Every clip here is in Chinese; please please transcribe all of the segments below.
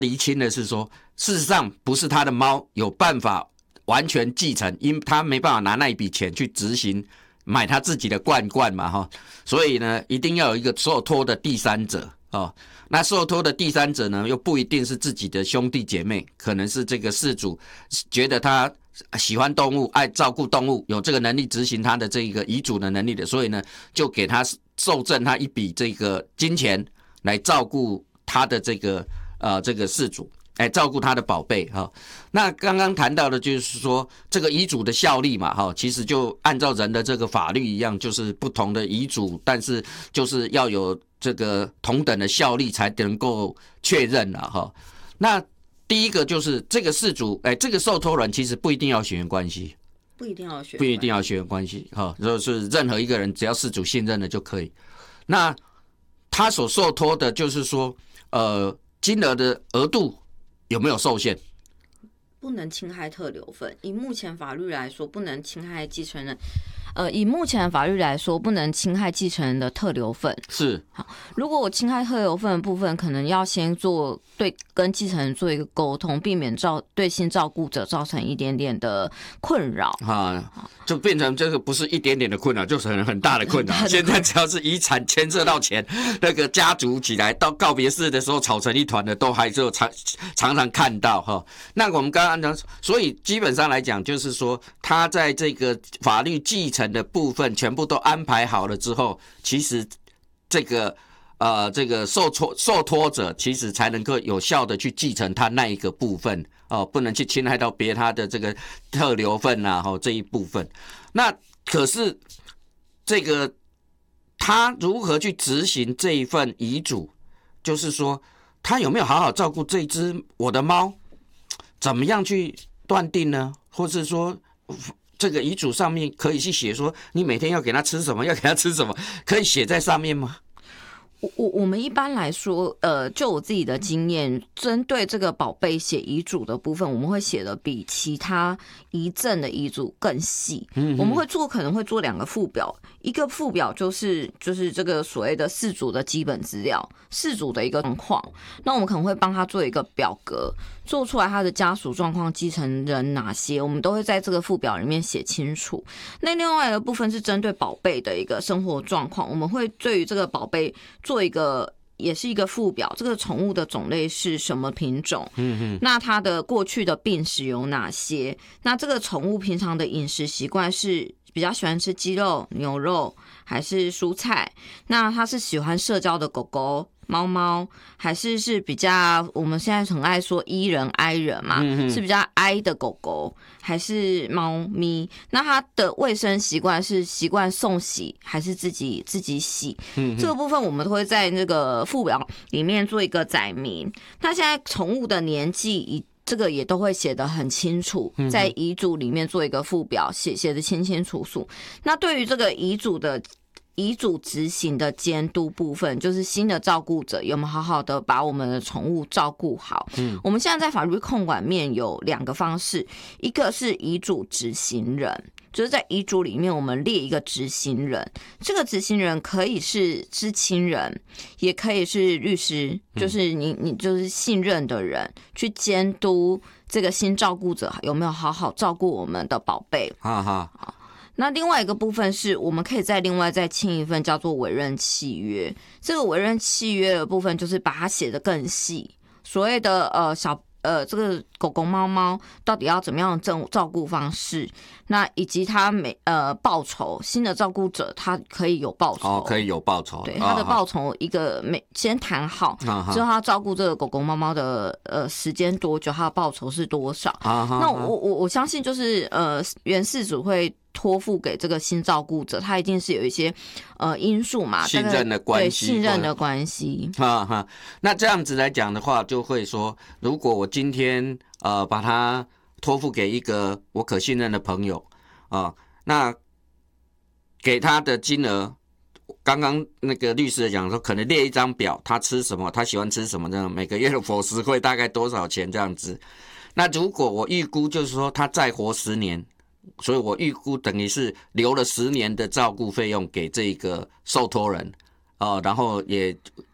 厘清的是说，事实上不是他的猫有办法完全继承，因为他没办法拿那一笔钱去执行买他自己的罐嘛哈，所以呢，一定要有一个受托的第三者哦。那受托的第三者呢，又不一定是自己的兄弟姐妹，可能是这个事主觉得他喜欢动物，爱照顾动物，有这个能力执行他的这个遗嘱的能力的，所以呢，就给他受赠他一笔这个金钱来照顾他的这个事主。照顾他的宝贝哈。那刚刚谈到的就是说这个遗嘱的效力嘛哈，其实就按照人的这个法律一样，就是不同的遗嘱，但是就是要有这个同等的效力才能够确认了哈。那第一个就是这个事主，这个受托人其实不一定要血缘关系， 不一定要血缘关系哈，就是任何一个人只要事主信任的就可以。那他所受托的就是说金额的额度有没有受限？ 不能侵害特留份。以目前法律来说，不能侵害继承人。以目前的法律来说，不能侵害继承人的特留份。 是。 好，如果我侵害特留份的部分，可能要先跟继承人做一个沟通，避免对新照顾者造成一点点的困扰。 就变成这个不是一点点的困扰，就是很大的困扰。现在只要是遗产牵涉到钱，那个家族起来到告别式的时候吵成一团的，都还是常常看到哈。那我们刚刚讲，所以基本上来讲，就是说他在这个法律继承的部分全部都安排好了之后，其实这个受托者其实才能够有效的去继承他那一个部分不能去侵害到他的这个特留份这一部分。那可是这个他如何去执行这一份遗嘱，就是说他有没有好好照顾这只我的猫，怎么样去断定呢？或是说这个遗嘱上面可以去写说你每天要给他吃什么，要给他吃什么，可以写在上面吗？ 我们一般来说，就我自己的经验，针对这个宝贝写遗嘱的部分，我们会写的比其他遗赠的遗嘱更细。我们可能会做2个附表，一个附表就是这个所谓的事主的基本资料，事主的一个状况，那我们可能会帮他做一个表格，做出来他的家属状况、继承人哪些，我们都会在这个附表里面写清楚。那另外一个部分是针对宝贝的一个生活状况，我们会对于这个宝贝做一个也是一个附表，这个宠物的种类是什么品种，那它的过去的病史有哪些，那这个宠物平常的饮食习惯是比较喜欢吃鸡肉、牛肉还是蔬菜，那它是喜欢社交的狗狗、猫，还是比较我们现在很爱说依人挨人嘛，是比较挨的狗狗还是猫咪？那它的卫生习惯是习惯送洗还是自己洗？这个部分我们都会在那个附表里面做一个载明。那现在宠物的年纪这个也都会写得很清楚，在遗嘱里面做一个附表，写得清清楚楚。那对于这个遗嘱执行的监督部分，就是新的照顾者有没有好好的把我们的宠物照顾好。我们现在在法律控管面有2个方式，一个是遗嘱执行人，就是在遗嘱里面我们列一个执行人，这个执行人可以是知亲人，也可以是律师，就是你就是信任的人，去监督这个新照顾者有没有好好照顾我们的宝贝。那另外一个部分是我们可以另外再签一份叫做委任契约，这个委任契约的部分就是把它写得更细，所谓的这个狗狗猫猫到底要怎么样的照顾方式，那以及他报酬，新的照顾者他可以有报酬， 可以有报酬， 对，他的报酬先谈好，之后他照顾这个狗狗猫猫的时间多久，他的报酬是多少。那我相信就是原事主会托付给这个新照顾者，他一定是有一些因素嘛， 信任的关系， 信任的关系。 那这样子来讲的话，就会说，如果我今天把它托付给一个我可信任的朋友那给他的金额，刚刚那个律师讲说，可能列一张表，他吃什么，他喜欢吃什么，这样每个月的伙食费大概多少钱这样子。那如果我预估就是说他再活10年。所以我预估等于是留了10年的照顾费用给这个受托人然后也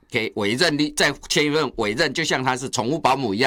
给委任，再签一份委任，就像他是宠物保姆一样。